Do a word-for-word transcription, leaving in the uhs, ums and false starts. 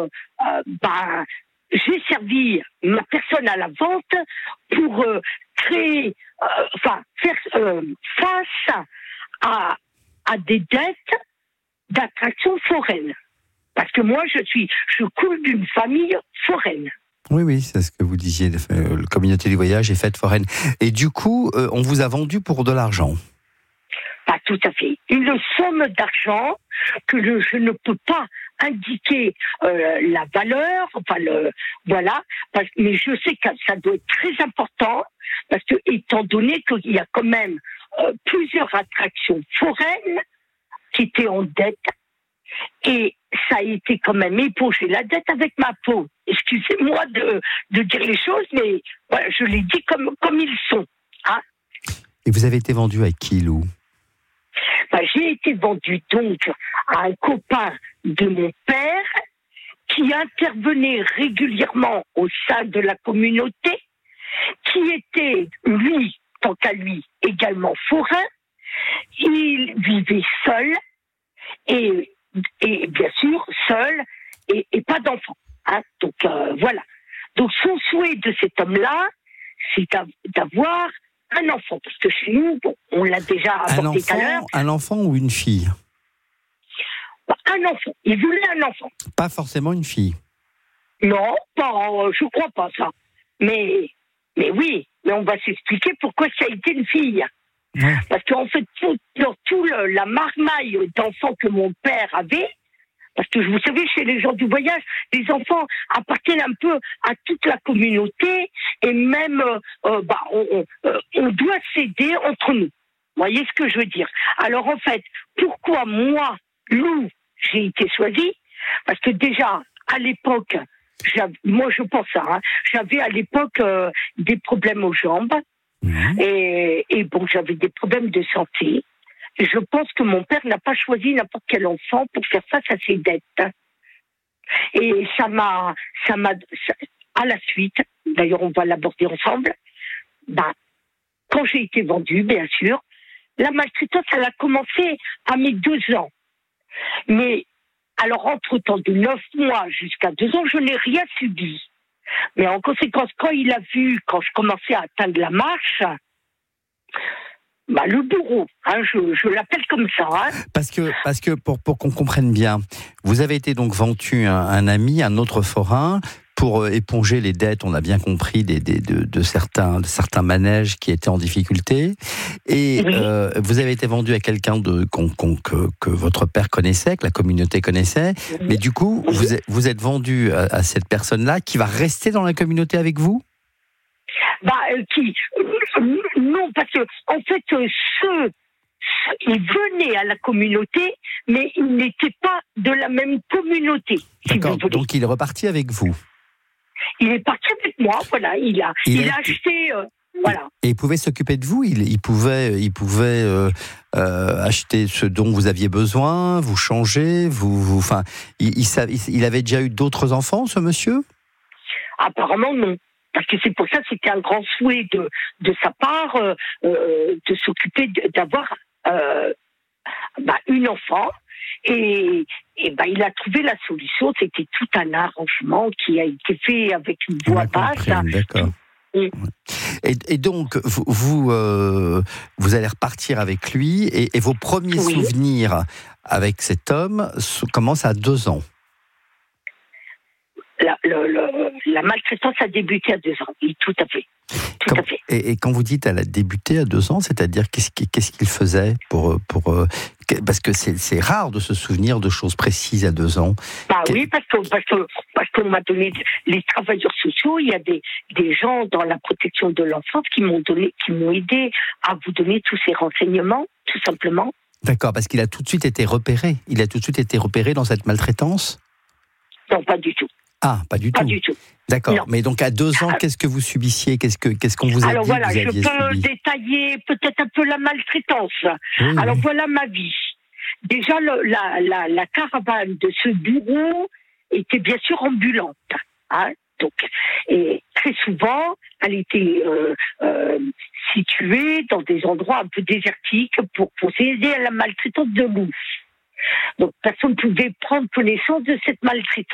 euh, euh, bah, j'ai servi ma personne à la vente pour euh, créer, euh, enfin, faire euh, face à, à des dettes d'attraction foraine. Parce que moi, je suis, je coule d'une famille foraine. Oui, oui, c'est ce que vous disiez. La communauté du voyage est faite foraine. Et du coup, euh, on vous a vendu pour de l'argent. Pas tout à fait. Une somme d'argent que le, je ne peux pas indiquer euh, la valeur, enfin le voilà, parce, mais je sais que ça doit être très important parce que étant donné qu'il y a quand même euh, plusieurs attractions foraines qui étaient en dette et ça a été quand même épongé la dette avec ma peau. Excusez-moi de, de dire les choses, mais voilà, je les dis comme comme ils sont. Hein. Et vous avez été vendu à qui, Lou ? Ben, j'ai été vendu donc à un copain de mon père qui intervenait régulièrement au sein de la communauté, qui était, lui, tant qu'à lui, également forain. Il vivait seul et, et bien sûr, seul et, et pas d'enfant. Hein. Donc euh, voilà. Donc son souhait de cet homme-là, c'est d'avoir un enfant, parce que chez nous, bon, on l'a déjà abordé tout à l'heure. Un enfant ou une fille ? Un enfant. Il voulait un enfant. Pas forcément une fille. Non, pas, je crois pas ça. Mais, mais oui, mais on va s'expliquer pourquoi ça a été une fille. Ouais. Parce qu'en fait, tout, dans tout le, la marmaille d'enfants que mon père avait, parce que vous savez, chez les gens du voyage, les enfants appartiennent un peu à toute la communauté et même, euh, bah, on, on, euh, on doit s'aider entre nous. Vous voyez ce que je veux dire ? Alors en fait, pourquoi moi, Lou, j'ai été choisie ? Parce que déjà, à l'époque, moi je pense ça, hein, j'avais à l'époque euh, des problèmes aux jambes mmh. et, et bon, j'avais des problèmes de santé. Et je pense que mon père n'a pas choisi n'importe quel enfant pour faire face à ses dettes. Et ça m'a, ça m'a, ça, à la suite, d'ailleurs on va l'aborder ensemble, bah, quand j'ai été vendue, bien sûr, la maltraitance, elle a commencé à mes deux ans. Mais, alors entre-temps, de neuf mois jusqu'à deux ans, je n'ai rien subi. Mais en conséquence, quand il a vu, quand je commençais à atteindre la marche, bah, le bourreau, hein, je, je l'appelle comme ça. Hein. Parce que, parce que pour, pour qu'on comprenne bien, vous avez été donc vendu un, un ami, un autre forain, pour éponger les dettes, on a bien compris, des, des, de, de, certains, de certains manèges qui étaient en difficulté. Et oui. euh, vous avez été vendu à quelqu'un de, qu'on, qu'on, que, que votre père connaissait, que la communauté connaissait. Oui. Mais du coup, oui. vous, êtes, vous êtes vendu à, à cette personne-là qui va rester dans la communauté avec vous ? Bah, euh, qui euh, non, parce que en fait, euh, ceux, ceux, ils venaient à la communauté, mais ils n'étaient pas de la même communauté. D'accord. Si donc il est reparti avec vous. Il est parti avec moi. Voilà, il a, il, il a, a acheté. Euh, voilà. Et il pouvait s'occuper de vous. Il, il pouvait, il pouvait euh, euh, acheter ce dont vous aviez besoin, vous changer, vous, vous. Enfin, il, il, il avait déjà eu d'autres enfants, ce monsieur ? Apparemment non. Parce que c'est pour ça que c'était un grand souhait de, de sa part euh, euh, de s'occuper de, d'avoir euh, bah, une enfant. Et, et bah, il a trouvé la solution. C'était tout un arrangement qui a été fait avec une voix basse. D'accord. Et, et donc, vous, vous, euh, vous allez repartir avec lui. Et, et vos premiers oui. souvenirs avec cet homme commencent à deux ans. La, le, le, la maltraitance a débuté à deux ans, oui, tout à fait. Tout quand, à fait. Et, et quand vous dites elle a débuté à deux ans, c'est-à-dire qu'est-ce qu'il, qu'est-ce qu'il faisait pour, pour, parce que c'est, c'est rare de se souvenir de choses précises à deux ans. Bah que... oui, parce, que, parce, que, parce qu'on m'a donné les travailleurs sociaux, il y a des, des gens dans la protection de l'enfance qui m'ont donné, qui m'ont aidé à vous donner tous ces renseignements, tout simplement. D'accord, parce qu'il a tout de suite été repéré. Il a tout de suite été repéré dans cette maltraitance ? Non, pas du tout. Ah, pas du pas tout. du tout. D'accord. Non. Mais donc à deux ans, qu'est-ce que vous subissiez ? Qu'est-ce que qu'est-ce qu'on vous a Alors dit voilà, que vous je aviez peux subi ? détailler peut-être un peu la maltraitance. Oui, Alors oui. voilà ma vie. Déjà, le, la, la, la caravane de ce bureau était bien sûr ambulante. Hein, donc, et très souvent, elle était euh, euh, située dans des endroits un peu désertiques pour, pour aider à la maltraitance de loups. Donc personne ne pouvait prendre connaissance de cette maltraitance.